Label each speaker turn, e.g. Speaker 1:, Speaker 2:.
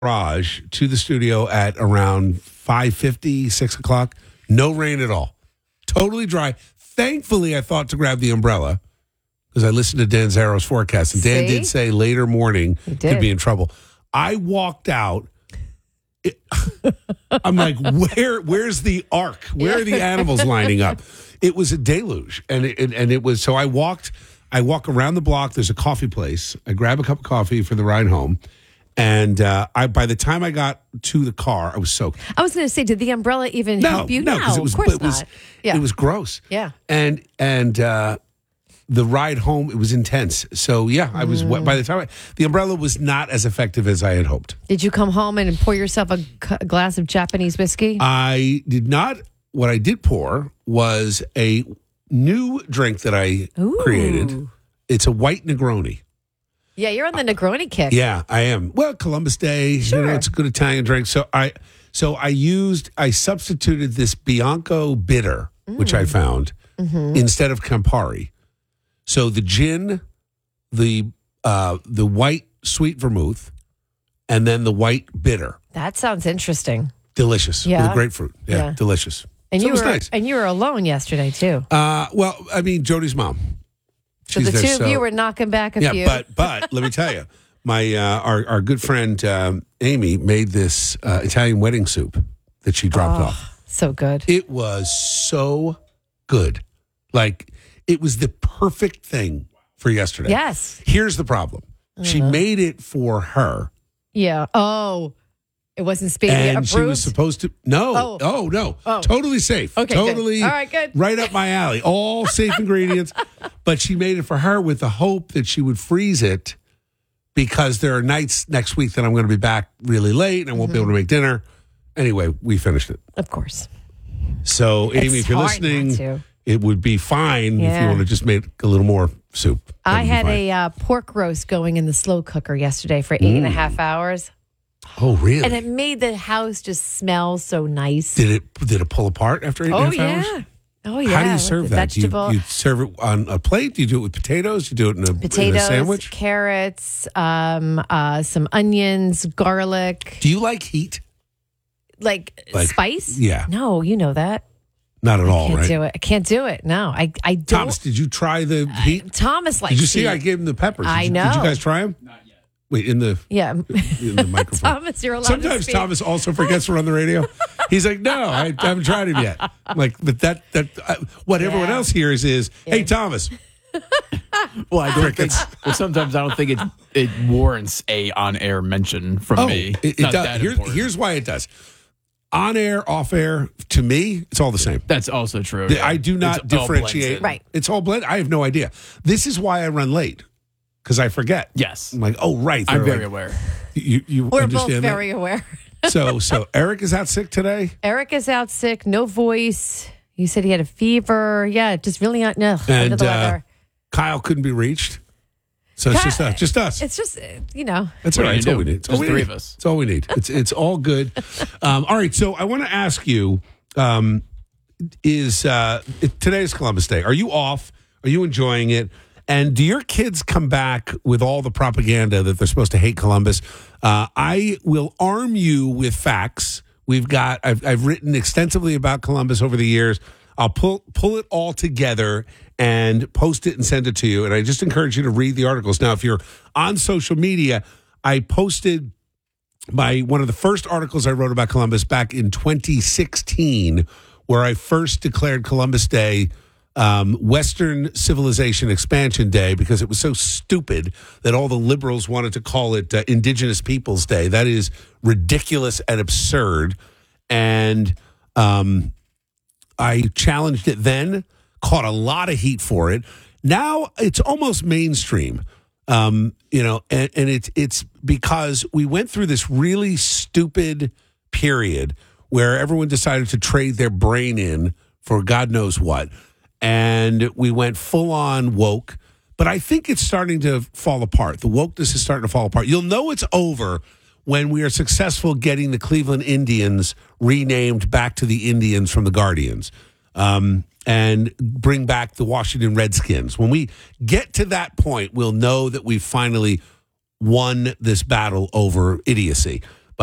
Speaker 1: garage to the studio at around 5:50, 6 o'clock. No rain at all. Totally dry. Thankfully, I thought to grab the umbrella because I listened to Dan Zaro's forecast. And Dan did say later morning could be in trouble. I walked out. I'm like, where's the ark? Where are the animals lining up? It was a deluge. And it was, so I walk around the block. There's a coffee place. I grab a cup of coffee for the ride home. And by the time I got to the car, I was soaked.
Speaker 2: I was going to say, did the umbrella even help you?
Speaker 1: No, because
Speaker 2: of course not.
Speaker 1: It was gross.
Speaker 2: Yeah.
Speaker 1: And the ride home, it was intense. So, yeah, I was wet. By the time the umbrella was not as effective as I had hoped.
Speaker 2: Did you come home and pour yourself a glass of Japanese whiskey?
Speaker 1: I did not. What I did pour was a new drink that I created. It's a white Negroni.
Speaker 2: Yeah, you're on the Negroni kick.
Speaker 1: Yeah, I am. Well, Columbus Day,
Speaker 2: sure.
Speaker 1: It's a good Italian drink. So I substituted this Bianco bitter, which I found, instead of Campari. So the gin, the white sweet vermouth, and then the white bitter.
Speaker 2: That sounds interesting.
Speaker 1: Delicious.
Speaker 2: Yeah.
Speaker 1: With grapefruit. Yeah, delicious.
Speaker 2: And
Speaker 1: so it was nice.
Speaker 2: And you were alone yesterday too.
Speaker 1: Well, I mean, Jody's mom.
Speaker 2: So the two of you were knocking back a few.
Speaker 1: But let me tell you, my our good friend Amy made this Italian wedding soup that she dropped off.
Speaker 2: So good.
Speaker 1: It was so good. Like, it was the perfect thing for yesterday.
Speaker 2: Yes.
Speaker 1: Here's the problem. She made it for her.
Speaker 2: Yeah. Oh. It wasn't speedy.
Speaker 1: And she was supposed to. No. Oh, no. Oh. Totally safe.
Speaker 2: Okay.
Speaker 1: Totally.
Speaker 2: Good. All right, good.
Speaker 1: Right up my alley. All safe ingredients. But she made it for her with the hope that she would freeze it because there are nights next week that I'm going to be back really late and I won't be able to make dinner. Anyway, we finished it.
Speaker 2: Of course.
Speaker 1: So, Amy, if you're listening, it would be fine if you want to just make a little more soup.
Speaker 2: I had a pork roast going in the slow cooker yesterday for 8.5 hours.
Speaker 1: Oh, really?
Speaker 2: And it made the house just smell so nice.
Speaker 1: Did it pull apart after 8.5 hours?
Speaker 2: Oh, yeah.
Speaker 1: How do you serve that? Do you serve it on a plate? Do you do it with potatoes? Do you do it in a sandwich?
Speaker 2: Carrots, some onions, garlic.
Speaker 1: Do you like heat?
Speaker 2: Like spice?
Speaker 1: Yeah.
Speaker 2: No, you know that.
Speaker 1: Not at all,
Speaker 2: I
Speaker 1: right?
Speaker 2: do it. I can't do it. No, I don't.
Speaker 1: Thomas, did you try the heat?
Speaker 2: Thomas likes
Speaker 1: Did you see
Speaker 2: heat.
Speaker 1: I gave him the peppers?
Speaker 2: I know.
Speaker 1: Did you guys try them?
Speaker 3: Not yet.
Speaker 1: Wait, in the microphone.
Speaker 2: Thomas, you're allowed
Speaker 1: Sometimes
Speaker 2: to speak.
Speaker 1: Thomas also forgets we're on the radio. He's like, no, I haven't tried it yet. I'm like, but what everyone else hears is, hey, Thomas.
Speaker 3: Well, I don't think. Well, sometimes I don't think it warrants a on-air mention from me.
Speaker 1: It does. Here's why it does. On air, off air, to me, it's all the same.
Speaker 3: That's also true.
Speaker 1: I do not differentiate.
Speaker 2: Right.
Speaker 1: It's all blended. I have no idea. This is why I run late. Because I forget.
Speaker 3: Yes.
Speaker 1: I'm like, oh, right.
Speaker 3: I'm very aware.
Speaker 1: You
Speaker 2: We're
Speaker 1: understand
Speaker 2: both
Speaker 1: that?
Speaker 2: very aware.
Speaker 1: So Eric is out sick today?
Speaker 2: Eric is out sick, no voice. He said he had a fever. Yeah, just really under the weather.
Speaker 1: Kyle couldn't be reached. So it's just us.
Speaker 2: It's just,
Speaker 1: That's all right. It's all we need. It's
Speaker 3: Just three of us.
Speaker 1: It's all we need. It's all good. All right. So I want to ask you, today's Columbus Day. Are you off? Are you enjoying it? And do your kids come back with all the propaganda that they're supposed to hate Columbus? I will arm you with facts. I've written extensively about Columbus over the years. I'll pull it all together and post it and send it to you. And I just encourage you to read the articles. Now, if you're on social media, I posted one of the first articles I wrote about Columbus back in 2016, where I first declared Columbus Day Western Civilization Expansion Day because it was so stupid that all the liberals wanted to call it Indigenous Peoples Day. That is ridiculous and absurd. And I challenged it then, caught a lot of heat for it. Now it's almost mainstream, and it's because we went through this really stupid period where everyone decided to trade their brain in for God knows what. And we went full on woke, but I think it's starting to fall apart. The wokeness is starting to fall apart. You'll know it's over when we are successful getting the Cleveland Indians renamed back to the Indians from the Guardians, and bring back the Washington Redskins. When we get to that point, we'll know that we've finally won this battle over idiocy.